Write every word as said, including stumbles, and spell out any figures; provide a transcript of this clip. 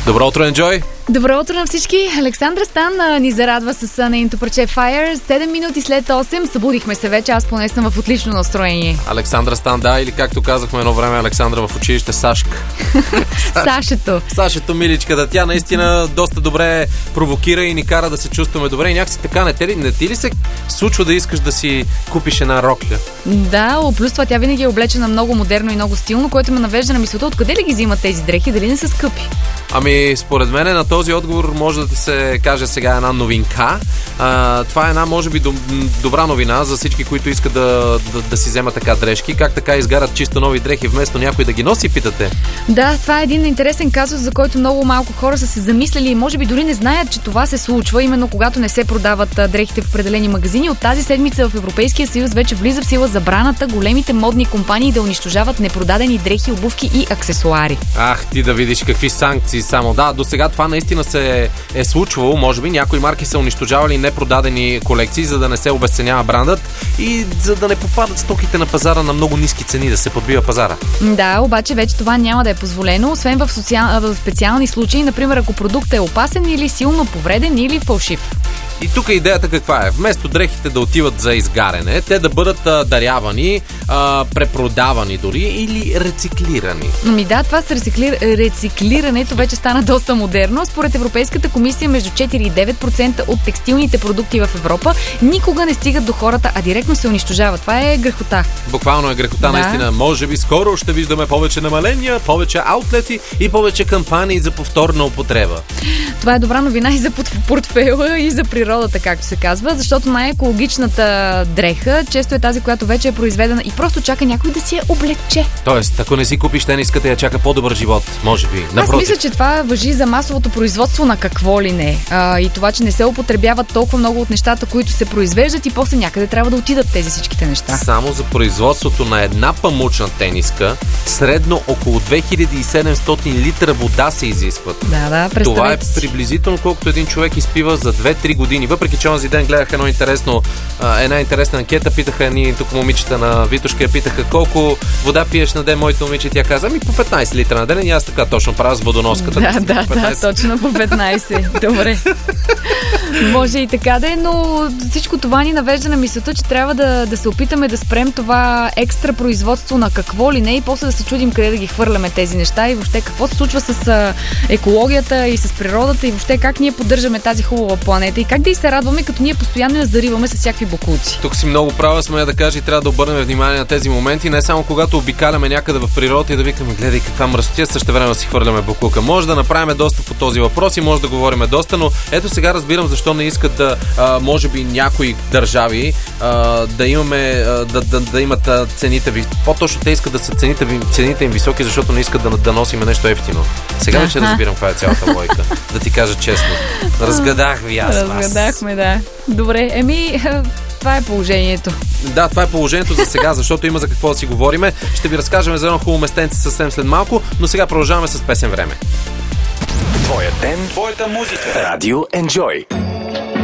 Добро утро, Enjoy! Добро утро на всички! Александра Стан ни зарадва с нейното парче Fire. седем минути след осем. Събудихме се вече. Аз поне съм в отлично настроение. Александра Стан, да, или както казахме едно време, Александра в училище, Сашка. Сашето. Сашето, миличката. Тя наистина доста добре провокира и ни кара да се чувстваме добре. И някакси така, не, те, не ти ли се случва да искаш да си купиш една рокля? Да, плюс това тя винаги е облечена много модерно и много стилно, което ме навежда на мисълта откъде ли ги взимат тези дрехи, дали не са скъпи. Ами, според мен на този отговор може да ти се каже сега една новинка. А, това е една, може би, добра новина за всички, които искат да, да, да си вземат така дрежки. Как така изгарят чисто нови дрехи, вместо някой да ги носи, питате? Да, това е един интересен казус, за който много малко хора са се замислили и може би дори не знаят, че това се случва, именно когато не се продават дрехите в определени магазини. От тази седмица в Европейския съюз вече влиза в сила забраната големите модни компании да унищожават непродадени дрехи, обувки и аксесуари. Ах, ти да видиш какви санкции само. Да, до сега това наистина се е случвало. Може би някои марки са унищожавали непродадени колекции, за да не се обесценява брандът и за да не попадат стоките на пазара на много ниски цени, да се подбива пазара. Да, обаче вече това няма да е позволено, освен в, социал... в специални случаи, например ако продуктът е опасен или силно повреден или фалшив. И тук идеята каква е? Вместо дрехите да отиват за изгаряне, те да бъдат а, дарявани, а, препродавани дори или рециклирани. Ами да, това с рецикли... рециклирането вече стана доста модерно. Според Европейската комисия между четири и девет процента от текстилните продукти в Европа никога не стигат до хората, а директно се унищожават. Това е грехота. Буквално е грехота, да. Наистина. Може би скоро ще виждаме повече намаления, повече аутлети и повече кампании за повторна употреба. Това е добра новина и за портфейла, и за природата, както се казва, защото най-екологичната дреха често е тази, която вече е произведена и просто чака някой да си я облече. Тоест, ако не си купиш тениската, я чака по-добър живот, може би. Напротив. Аз мисля, че това важи за масовото производство на какво ли не. А, и това, че не се употребяват толкова много от нещата, които се произвеждат и после някъде трябва да отидат тези всичките неща. Само за производството на една памучна тениска средно около две хиляди и седемстотин литра вода се изискват. Да, да, представете. Това е приблизително колкото един човек изпива за две-три години. Въпреки че онзи ден гледах едно интересно, една интересна анкета, питаха ни тук момичета на Витушка, питаха колко вода пиеш на ден, моите момиче, тя каза, ами по петнайсет литра на ден и аз така точно правя с водоноската. Да, да, да, точно по петнайсет. Добре. Може и така да е, но всичко това ни навежда на мисълта, че трябва да, да се опитаме да спрем това екстра производство на какво ли не и после да се чудим къде да ги хвърляме тези неща и въобще какво се случва с екологията и с природата и въобще как ние поддържаме тази хубава планета и как да и се радваме, като ние постоянно я зариваме с всякакви боклуци. Тук си много права, смея да кажа, и трябва да обърнем внимание на тези моменти, не само когато обикаляме някъде в природата и да викаме, гледай каква мръсотия, също време да си хвърляме боклука. Може да направим доста по този въпрос и може да говорим доста, но ето сега разбирам защо не искат да, а, може би някои държави а, да имаме, а, да, да, да имат а, цените ви. По-точно те искат да са цените, цените им високи, защото не искат да, да носим нещо ефтино. Сега вече разбирам каква е цялата логика. Да ти кажа честно. Разгадах ви аз. Разгадахме, да. Добре, еми, това е положението. Да, това е положението за сега, защото има за какво да си говориме. Ще ви разкажем за едно хубаво местенце съвсем след малко, но сега продължаваме с песен време. Твоя ден, твоята музика. Радио Enjoy.